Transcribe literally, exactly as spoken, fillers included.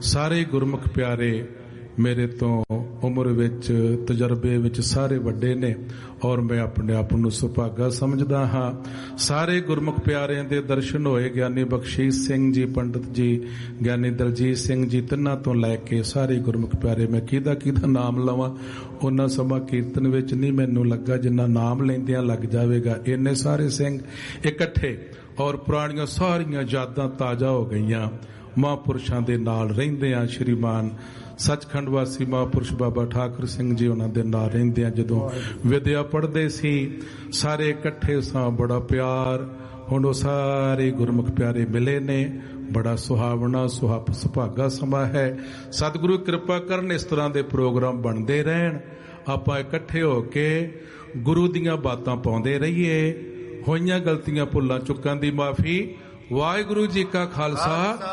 ਸਾਰੇ ਗੁਰਮੁਖ ਪਿਆਰੇ ਮੇਰੇ ਤੋਂ ਉਮਰ ਵਿੱਚ ਤਜਰਬੇ ਵਿੱਚ ਸਾਰੇ ਵੱਡੇ ਨੇ ਔਰ ਮੈਂ ਆਪਣੇ ਆਪ ਨੂੰ ਸੁਭਾਗਾ ਸਮਝਦਾ ਹਾਂ। ਸਾਰੇ ਗੁਰਮੁਖ ਪਿਆਰਿਆਂ ਦੇ ਦਰਸ਼ਨ ਹੋਏ। ਗਿਆਨੀ ਬਖਸ਼ੀਸ਼ ਸਿੰਘ ਜੀ, ਪੰਡਤ ਜੀ, ਗਿਆਨੀ ਦਲਜੀਤ ਸਿੰਘ ਜੀ, ਤਿੰਨਾਂ ਤੋਂ ਲੈ ਕੇ ਸਾਰੇ ਗੁਰਮੁਖ ਪਿਆਰੇ। ਮੈਂ ਕਿਹਦਾ ਕਿਹਦਾ ਨਾਮ ਲਵਾਂ, ਉਹਨਾਂ ਸਮਾਂ ਕੀਰਤਨ ਵਿੱਚ ਨਹੀਂ ਮੈਨੂੰ ਲੱਗਾ ਜਿੰਨਾ ਨਾਮ ਲੈਂਦਿਆਂ ਲੱਗ ਜਾਵੇਗਾ। ਇੰਨੇ ਸਾਰੇ ਸਿੰਘ ਇਕੱਠੇ ਔਰ ਪੁਰਾਣੀਆਂ ਸਾਰੀਆਂ ਯਾਦਾਂ ਤਾਜ਼ਾ ਹੋ ਗਈਆਂ। ਮਹਾਂਪੁਰਸ਼ਾਂ ਦੇ ਨਾਲ ਰਹਿੰਦਿਆਂ, ਸ਼੍ਰੀਮਾਨ ਸੱਚਖੰਡ ਵਾਸੀ ਮਹਾਂਪੁਰਸ਼ ਬਾਬਾ ਠਾਕੁਰ ਸਿੰਘ ਜੀ ਉਹਨਾਂ ਦੇ ਨਾਲ ਰਹਿੰਦਿਆਂ ਜਦੋਂ ਵਿਦਿਆ ਪੜ੍ਹਦੇ ਸੀ, ਸਾਰੇ ਇਕੱਠੇ ਸਾਂ, ਬੜਾ ਪਿਆਰ। ਹੁਣ ਉਹ ਸਾਰੇ ਗੁਰਮੁਖ ਪਿਆਰੇ ਮਿਲੇ ਨੇ। ਬੜਾ ਸੁਹਾਵਣਾ ਸੁਹਾਪ ਸੁਭਾਗਾ ਸਮਾਂ ਹੈ। ਸਤਿਗੁਰੂ ਕਿਰਪਾ ਕਰਨ ਇਸ ਤਰ੍ਹਾਂ ਦੇ ਪ੍ਰੋਗਰਾਮ ਬਣਦੇ ਰਹਿਣ, ਆਪਾਂ ਇਕੱਠੇ ਹੋ ਕੇ ਗੁਰੂ ਦੀਆਂ ਬਾਤਾਂ ਪਾਉਂਦੇ ਰਹੀਏ। ਹੋਈਆਂ ਗਲਤੀਆਂ ਭੁੱਲਾਂ ਚੁੱਕਾਂ ਦੀ ਮਾਫੀ। ਵਾਹਿਗੁਰੂ ਜੀ ਕਾ ਖਾਲਸਾ,